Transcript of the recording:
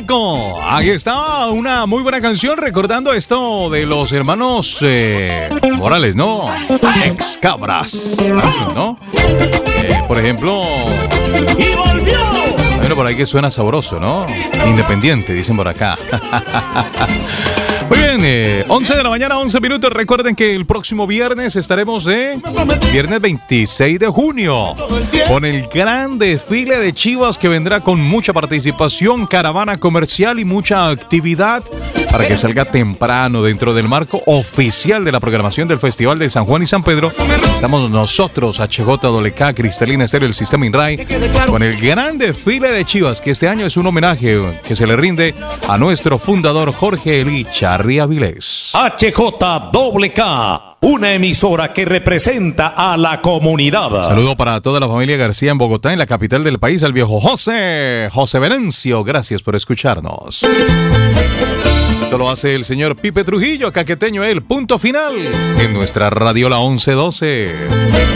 México. Ahí está una muy buena canción recordando esto de los hermanos Morales, ¿no? Ex Cabras, ¿no? Por ejemplo... ¡Y volvió! Bueno, por ahí que suena sabroso, ¿no? Independiente, dicen por acá. Muy bien, 11 de la mañana, 11 minutos. Recuerden que el próximo viernes estaremos viernes 26 de junio con el gran desfile de Chivas que vendrá con mucha participación, caravana comercial y mucha actividad para que salga temprano dentro del marco oficial de la programación del Festival de San Juan y San Pedro. Estamos nosotros, HJWK, Cristalina Estéreo, el Sistema INRAI, con el gran desfile de Chivas, que este año es un homenaje que se le rinde a nuestro fundador Jorge Eli Charri Avilés. HJWK, una emisora que representa a la comunidad. Saludo para toda la familia García en Bogotá, en la capital del país, al viejo José Venancio. Gracias por escucharnos. Esto lo hace el señor Pipe Trujillo, caqueteño, el punto final en nuestra radiola 1112.